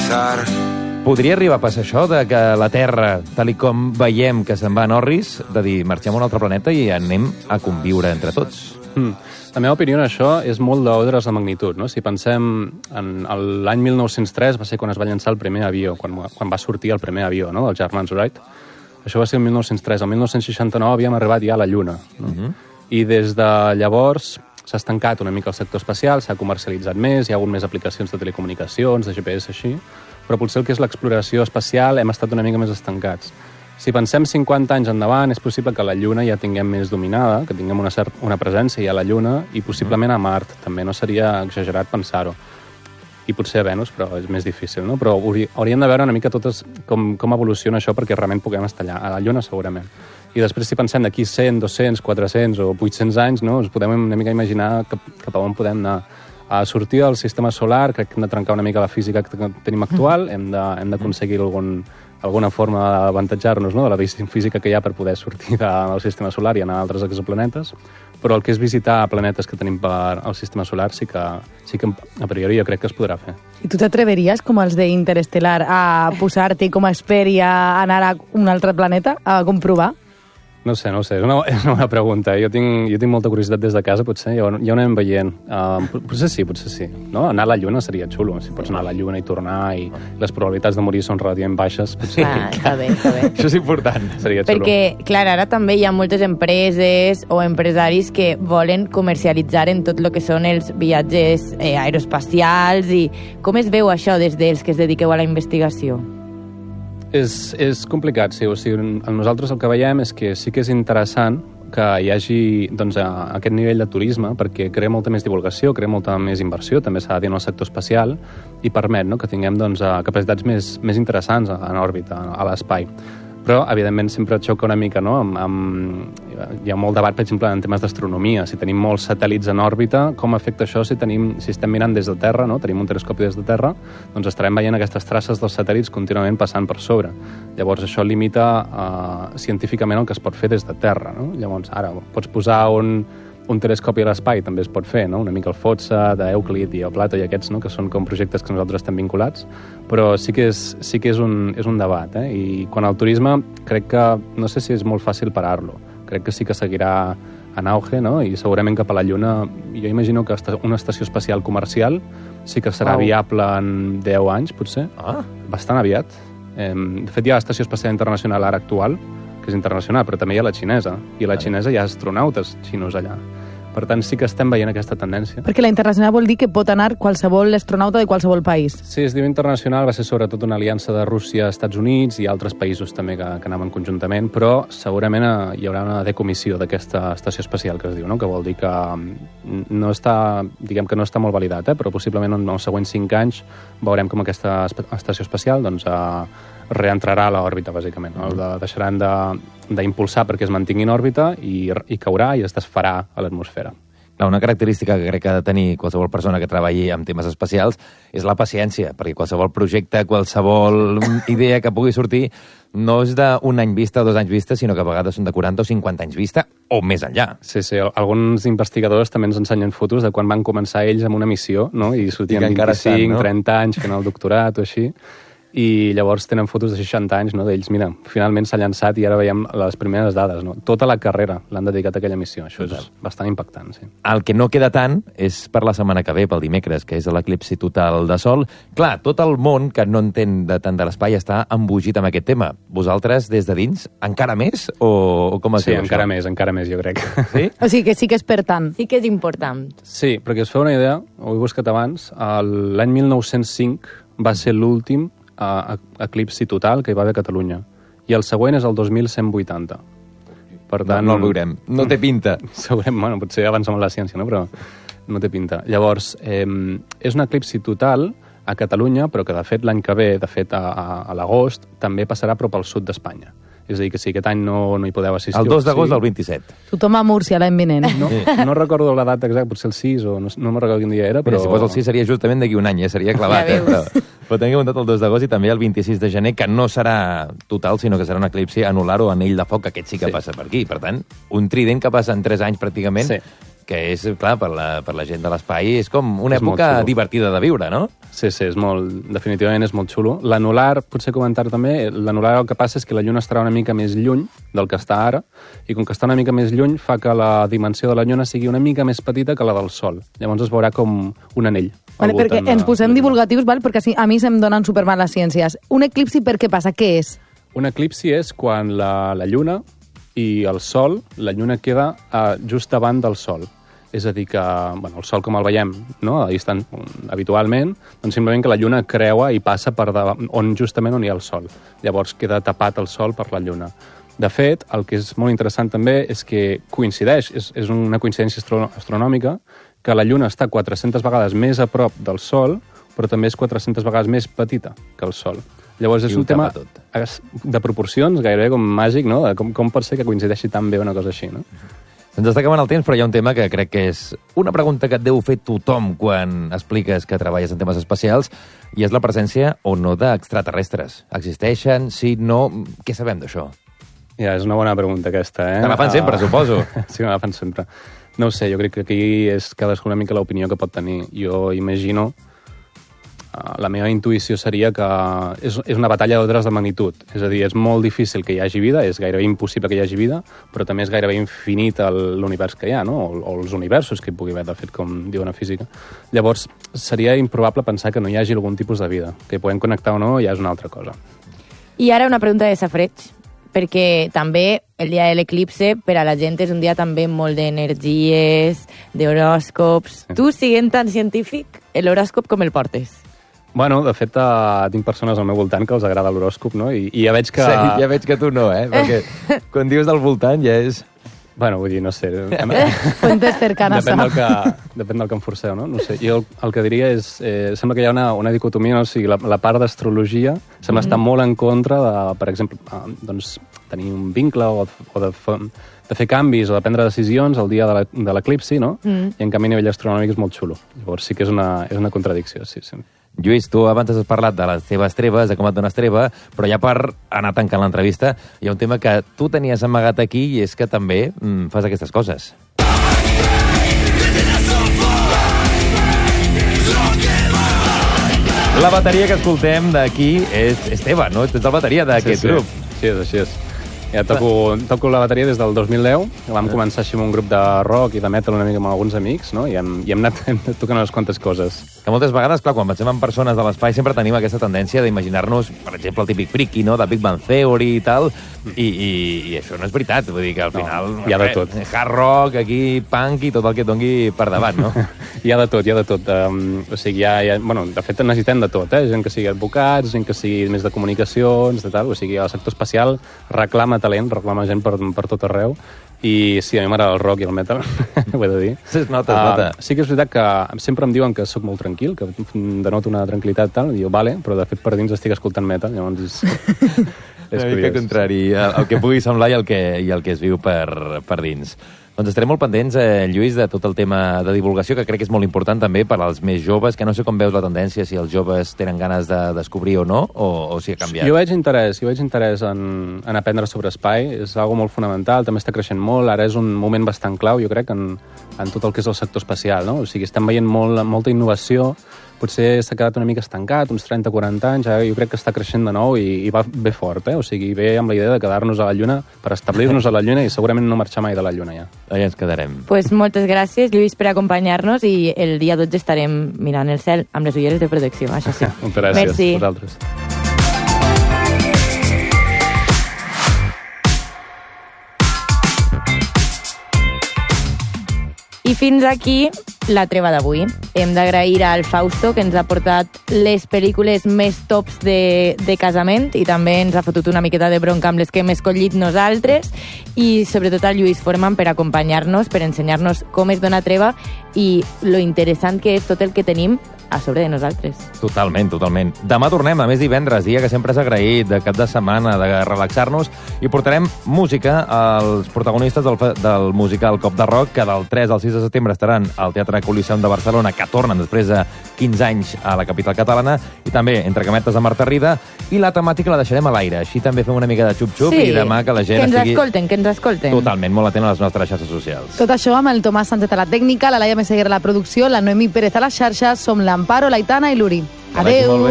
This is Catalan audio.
empezar. Podria arribar a passar això, de que la Terra, tal i com veiem que se'n va a Norris, de dir, marxem a un altre planeta i anem a conviure entre tots? La meva opinió en això és molt d'ordres de magnitud, no? Si pensem en l'any 1903 va ser quan es va llançar el primer avió, quan va sortir el primer avió, no?, dels germans Wright. Això va ser el 1903. El 1969 havíem arribat ja a la Lluna. No? I des de llavors s'ha estancat una mica el sector espacial, s'ha comercialitzat més, hi ha hagut més aplicacions de telecomunicacions, de GPS, així, però potser el que és l'exploració espacial hem estat una mica més estancats. Si pensem 50 anys endavant, és possible que la Lluna ja tinguem més dominada, que tinguem una presència ja a la Lluna i possiblement a Mart. També no seria exagerat pensar-ho. I potser a Venus, però és més difícil, no? Però hauríem de veure una mica totes com evoluciona això perquè realment puguem estar allà. A la Lluna, segurament. I després, si pensem d'aquí 100, 200, 400 o 800 anys, no? Ens podem una mica imaginar cap a on podem anar. A sortir del sistema solar, crec que hem de trencar una mica la física que tenim actual, hem d'aconseguir alguna forma d'avantatjar-nos, no?, de la física que hi ha per poder sortir del sistema solar i anar a altres exoplanetes, però el que és visitar planetes que tenim per al sistema solar sí que a priori jo crec que es podrà fer. I tu t'atreveries, com els d'Interestelar, a posar-te com a expert i a anar a un altre planeta a comprovar? No sé, és una bona pregunta. Jo tinc molta curiositat des de casa, potser, ja ho anem veient. Potser sí. No? Anar a la Lluna seria xulo, si pots anar a la Lluna i tornar, i les probabilitats de morir són relativament baixes. Potser. Està bé. Això és important. Seria xulo. Perquè, clar, ara també hi ha moltes empreses o empresaris que volen comercialitzar en tot el que són els viatges aeroespacials. I com es veu això des dels que es dediqueu a la investigació? És complicat, sí. O sigui, nosaltres el que veiem és que sí que és interessant que hi hagi doncs, aquest nivell de turisme, perquè crea molta més divulgació, crea molta més inversió, també s'ha de dir en el sector espacial, i permet, no?, que tinguem doncs, capacitats més interessants en òrbita, a l'espai. Però, evidentment, sempre xoca una mica, no?, hi ha molt debat, per exemple, en temes d'astronomia. Si tenim molts satèl·lits en òrbita, com afecta això si estem mirant des de Terra, no?, tenim un telescopi des de Terra, doncs estarem veient aquestes traces dels satèl·lits contínuament passant per sobre. Llavors, això limita científicament el que es pot fer des de Terra, no? Llavors, ara, pots posar un telescopi a l'espai, també es pot fer, no?, una mica el FOSSA, d'Euclid i el Plato i aquests, no?, que són com projectes que nosaltres estem vinculats, però sí que és un debat, i quan el turisme, crec que, no sé si és molt fàcil parar-lo, crec que sí que seguirà en auge, no?, i segurament cap a la Lluna, jo imagino que una estació espacial comercial sí que serà viable en 10 anys, potser, bastant aviat. De fet, hi ha l'Estació Espacial Internacional ara actual, que és internacional, però també hi ha la xinesa, i a la xinesa hi ha astronautes xinos allà. Per tant, sí que estem veient aquesta tendència. Perquè la internacional vol dir que pot anar qualsevol astronauta de qualsevol país. Sí, es diu internacional, va ser sobretot una aliança de Rússia, Estats Units i altres països també que anaven conjuntament, però segurament hi haurà una decomissió d'aquesta estació espacial que es diu, no?, que vol dir que no està, diguem que no està molt validat, però possiblement en els següents 5 anys veurem com aquesta estació espacial doncs, reentrarà a l'òrbita, bàsicament. No? Deixaran d'impulsar perquè es mantingui en òrbita i caurà i es desfarà a l'atmosfera. Una característica que crec que ha de tenir qualsevol persona que treballi amb temes espacials és la paciència, perquè qualsevol projecte, qualsevol idea que pugui sortir no és d'un any vista o 2 anys vista, sinó que a vegades són de 40 o 50 anys vista o més enllà. Sí, alguns investigadors també ens ensenyen fotos de quan van començar ells amb una missió, no?, i sortien 25, 30 anys fent el doctorat o així. I llavors tenen fotos de 60 anys, no?, d'ells. Mira, finalment s'ha llançat i ara veiem les primeres dades, no? Tota la carrera l'han dedicat a aquella missió. Això és bastant impactant, sí. El que no queda tant és per la setmana que ve, pel dimecres, que és l'eclipsi total de Sol. Clar, tot el món que no entén tant de l'espai està embogit amb aquest tema. Vosaltres, des de dins, encara més? O com es diu això? Sí, encara més, jo crec. Sí? O sigui que sí que és per tant. Sí que és important. Sí, perquè us feu una idea, ho he buscat abans, l'any 1905 va ser l'últim eclipsi total que hi va haver a Catalunya. I el següent és el 2180. Per tant, no el veurem. No té pinta. Segurament, bueno, potser avancem en la ciència, no? Però no té pinta. Llavors, és un eclipsi total a Catalunya, però que de fet l'any que ve, de fet a l'agost, també passarà prop al sud d'Espanya. És a dir, que si aquest any no hi podeu assistir... El 2 d'agost del 27. Tothom a Múrcia l'any vinent. No recordo la data exacta, potser el 6 o no me'n recordo quin dia era, però... Si fos el 6 seria justament d'aquí un any, seria clavat. Però tenim comptat el 2 d'agost i també el 26 de gener, que no serà total, sinó que serà un eclipsi anular o anell de foc, que aquest sí que passa per aquí. Per tant, un trident que passa en 3 anys pràcticament, que és, clar, per la gent de l'espai, és com una època divertida de viure, no? Sí, definitivament és molt xulo. L'anular, potser comentar també, l'anular el que passa és que la Lluna estarà una mica més lluny del que està ara, i com que està una mica més lluny fa que la dimensió de la Lluna sigui una mica més petita que la del Sol. Llavors es veurà com un anell. Vale, perquè ens posem divulgatius, val? Perquè a mi se'm donen supermal les ciències. Un eclipsi per què passa? Què és? Un eclipsi és quan la Lluna i el Sol, la Lluna queda just davant del Sol. És a dir que, el Sol com el veiem, no? Habitualment, doncs simplement que la Lluna creua i passa per justament on hi ha el Sol. Llavors queda tapat el Sol per la Lluna. De fet, el que és molt interessant també és que coincideix, és una coincidència astronòmica, que la Lluna està 400 vegades més a prop del Sol, però també és 400 vegades més petita que el Sol. Llavors és un tema de proporcions gairebé com màgic, no? Com pot ser que coincideixi tan bé una cosa així, no? Se'ns està acabant el temps, però hi ha un tema que crec que és una pregunta que et deu fer tothom quan expliques que treballes en temes espacials, i és la presència o no d'extraterrestres. Existeixen? Sí? No? Què sabem d'això? Ja, és una bona pregunta aquesta, eh? Te la fan sempre, suposo. Sí, me la fan sempre. No ho sé, jo crec que aquí és cadascú una mica l'opinió que pot tenir. Jo imagino... La meva intuïció seria que és una batalla d'ordres de magnitud. És a dir, és molt difícil que hi hagi vida, és gairebé impossible que hi hagi vida, però també és gairebé infinit l'univers que hi ha, no? O els universos que hi pugui haver, de fet, com diuen a física. Llavors, seria improbable pensar que no hi hagi algun tipus de vida. Que hi podem connectar o no ja és una altra cosa. I ara una pregunta de safreig, perquè també el dia de l'eclipse per a la gent és un dia també molt d'energies, d'horòscops. Tu, siguent tan científic, l'horòscop com el portes? Bueno, de fet, tinc persones al meu voltant que els agrada l'horòscop, no? I ja veig que... Sí, ja veig que tu no, Perquè quan dius del voltant ja és... Bueno, vull dir, no sé... Fuentes cercanes. Depèn del que em forceu, no? No sé, jo el que diria és... sembla que hi ha una dicotomia, o sigui, la part d'astrologia sembla estar molt en contra de, per exemple, doncs, tenir un vincle o de fer canvis o de prendre decisions el dia de l'eclipsi, no? I en canvi a nivell astronòmic és molt xulo. Llavors sí que és una contradicció, sí. Lluís, tu abans has parlat de les teves treves, de com et dones treva, però ja per anar tancant l'entrevista, hi ha un tema que tu tenies amagat aquí i és que també fas aquestes coses. La bateria que escoltem d'aquí és teva, no? Tu ets el bateria d'aquest grup. Sí, així és. Ja toco la bateria des del 2010, que vam començar així amb un grup de rock i de metal una mica amb alguns amics, no? I hem anat tocant unes quantes coses. Que moltes vegades, clar, quan pensem en persones de l'espai sempre tenim aquesta tendència d'imaginar-nos, per exemple, el típic friki, no?, de Big Bang Theory i tal, i això no és veritat, vull dir que al final... Hi ha de tot. Hard rock, aquí, punk i tot el que et dongui per davant, no? Hi ha de tot. O sigui, bueno, de fet necessitem de tot, gent que sigui advocats, gent que sigui més de comunicacions, de tal, o sigui, el sector espacial reclama talent, reclama gent per tot arreu, i sí, a mi m'agrada el rock i el metal, ho he de dir. Sí, es nota. Sí que és veritat que sempre em diuen que sóc molt tranquil, que denoto una tranquil·litat tal, i diu, vale, però de fet per dins estic escoltant metal, llavors és una mica contrari, el que pugui semblar i el que es viu per dins. Doncs estarem molt pendents, Lluís, de tot el tema de divulgació, que crec que és molt important també per als més joves, que no sé com veus la tendència, si els joves tenen ganes de descobrir o no, o si ha canviat. Jo veig interès en aprendre sobre espai, és algo molt fonamental, també està creixent molt, ara és un moment bastant clau, jo crec, en tot el que és el sector espacial, no? O sigui, estem veient molta innovació, potser s'ha quedat una mica estancat, uns 30-40 anys, jo crec que està creixent de nou i va bé fort, o sigui, ve amb la idea de quedar-nos a la Lluna, per establir-nos a la Lluna i segurament no marxar mai de la Lluna ja. Allà ens quedarem. Pues moltes gràcies, Lluís, per acompanyar-nos i el dia 12 estarem mirant el cel amb les ulleres de protecció, això sí. Moltes gràcies. Merci. Vosaltres. I fins aquí la treva d'avui. Hem d'agrair al Fausto, que ens ha portat les pel·lícules més tops de casament i també ens ha fotut una miqueta de bronca amb les que hem escollit nosaltres, i sobretot al Lluís Forman per acompanyar-nos, per ensenyar-nos com es dona treva i lo interessant que és tot el que tenim a sobre de nosaltres. Totalment, totalment. Demà tornem, a més divendres, dia que sempre és agraït, de cap de setmana, de relaxar-nos, i portarem música als protagonistes del musical Cop de Rock, que del 3 al 6 de setembre estaran al Teatre Coliseum de Barcelona, que tornen després de 15 anys a la capital catalana, i també, entre cametes, a Marta Rida, i la temàtica la deixarem a l'aire. Així també fem una mica de xup-xup, i demà que la gent estigui... Que ens escolten. Totalment, molt atent a les nostres xarxes socials. Tot això amb el Tomàs Sánchez a la tècnica, la Laia Meseguer a la producció, la Noemí Pérez a les xarxes, som l'Amparo, l'Aitana i l'Uri. Adéu!